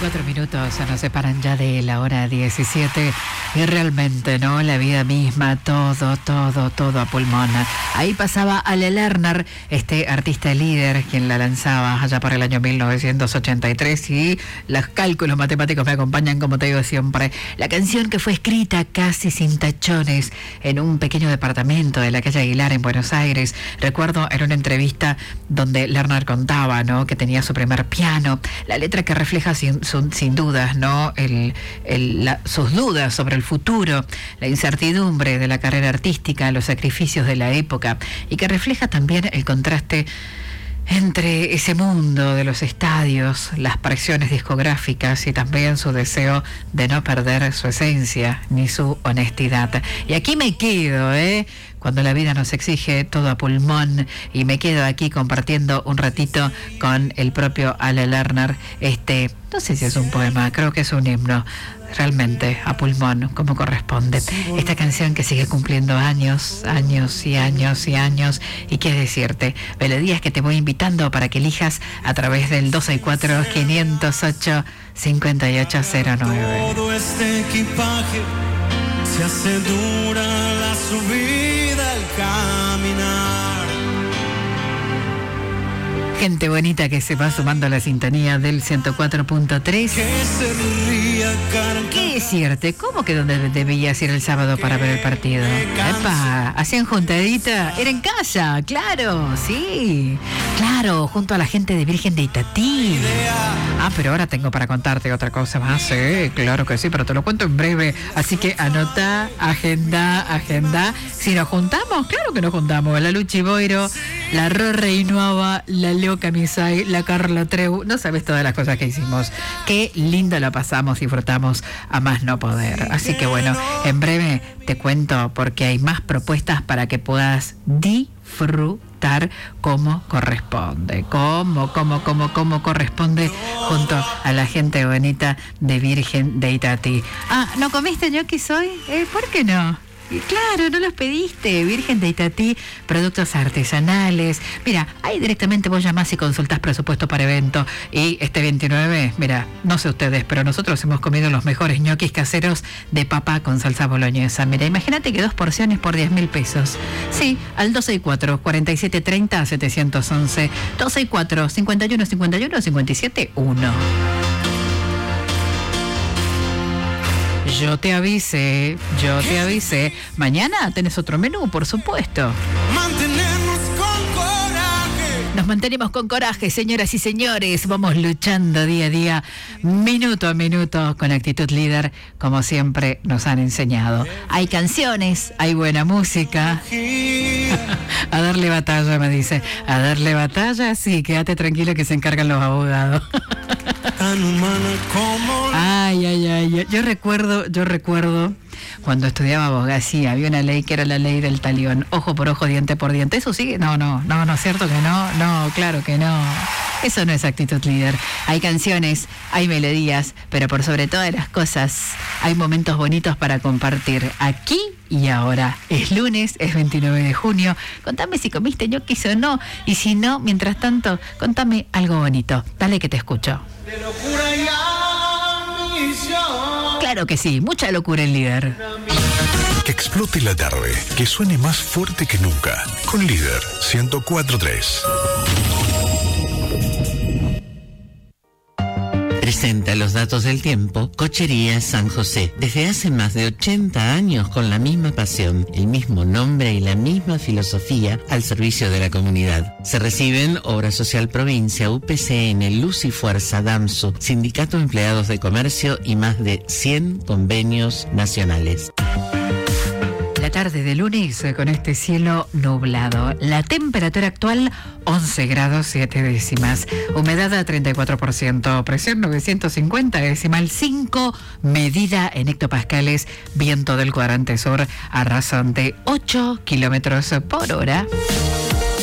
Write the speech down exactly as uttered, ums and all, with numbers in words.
Cuatro minutos se nos separan ya de la hora diecisiete y realmente, ¿no? La vida misma, todo, todo, todo a pulmón. Ahí pasaba Ale Lerner, este artista líder, quien la lanzaba allá por el año mil novecientos ochenta y tres, y los cálculos matemáticos me acompañan, como te digo siempre. La canción que fue escrita casi sin tachones en un pequeño departamento de la calle Aguilar en Buenos Aires. Recuerdo en una entrevista donde Lerner contaba, ¿no?, que tenía su primer piano, la letra que refleja sin, sin, sin dudas, ¿no?, el, el, la, sus dudas sobre el futuro, la incertidumbre de la carrera artística, los sacrificios de la época, y que refleja también el contraste entre ese mundo de los estadios, las presiones discográficas y también su deseo de no perder su esencia ni su honestidad. Y aquí me quedo, ¿eh? Cuando la vida nos exige todo a pulmón, y me quedo aquí compartiendo un ratito con el propio Ale Lerner. Este, no sé si es un poema, creo que es un himno, realmente a pulmón, como corresponde. Esta canción que sigue cumpliendo años, años y años y años, y qué decirte, melodías que te voy invitando para que elijas a través del dos seis cuatro, quinientos ocho, cincuenta y ocho cero nueve. Todo este equipaje se hace dura la subida al caminar. Gente bonita que se va sumando a la sintonía del ciento cuatro punto tres. Que se ría cara. ¿Qué decirte? ¿Cómo que donde debías ir el sábado para ver el partido? ¡Epa! ¿Hacían juntadita? Era en casa, claro, sí. Claro, junto a la gente de Virgen de Itatí. Ah, pero ahora tengo para contarte otra cosa más. Sí, claro que sí, pero te lo cuento en breve. Así que anota, agenda, agenda. Si nos juntamos, claro que nos juntamos. La Luchi Boiro, la Ro Reinuava, la Leo Camisay, la Carla Treu. No sabes todas las cosas que hicimos. Qué lindo la pasamos, disfrutamos a más no poder. Así que bueno, en breve te cuento porque hay más propuestas para que puedas disfrutar como corresponde, como, como, como, como corresponde, junto a la gente bonita de Virgen de Itatí. Ah, ¿no comiste ñoquis hoy? Eh, ¿por qué no? Y claro, no los pediste. Virgen de Itatí, productos artesanales. Mira, ahí directamente vos llamás y consultás presupuesto para evento. Y este veintinueve, mira, no sé ustedes, pero nosotros hemos comido los mejores ñoquis caseros de papa con salsa boloñesa. Mira, imagínate que dos porciones por diez mil pesos. Sí, al dos seis cuatro, cuarenta y siete treinta, setecientos once. dos seis cuatro, cincuenta y uno, cincuenta y uno, cincuenta y siete, uno. Yo te avisé, yo te avisé. Mañana tenés otro menú, por supuesto. Mantenernos con coraje. Nos mantenemos con coraje, señoras y señores. Vamos luchando día a día, minuto a minuto, con actitud líder, como siempre nos han enseñado. Hay canciones, hay buena música. A darle batalla, me dice. A darle batalla, sí, quédate tranquilo que se encargan los abogados. Tan humana como Ay, ay, ay. Yo recuerdo, yo recuerdo cuando estudiaba abogacía, había una ley que era la ley del talión. Ojo por ojo, diente por diente. ¿Eso sigue? No, no, no, no es cierto que no. No, claro que no. Eso no es actitud líder. Hay canciones, hay melodías, pero por sobre todas las cosas, hay momentos bonitos para compartir aquí y ahora. Es lunes, es veintinueve de junio. Contame si comiste ñoquis o no. Y si no, mientras tanto, contame algo bonito. Dale que te escucho. de locura y ambición. Claro que sí, mucha locura en Líder. Que explote la tarde, que suene más fuerte que nunca. Con Líder ciento cuatro punto tres. Presenta los datos del tiempo Cochería San José. Desde hace más de ochenta años con la misma pasión, el mismo nombre y la misma filosofía al servicio de la comunidad. Se reciben Obra Social Provincia, U P C N, Luz y Fuerza, DAMSU, Sindicato de Empleados de Comercio y más de cien convenios nacionales. La tarde de lunes con este cielo nublado. La temperatura actual once grados siete décimas. Humedad a treinta y cuatro por ciento. Presión novecientos cincuenta decimal cinco. Medida en hectopascales. Viento del cuadrante sur a razón de ocho kilómetros por hora.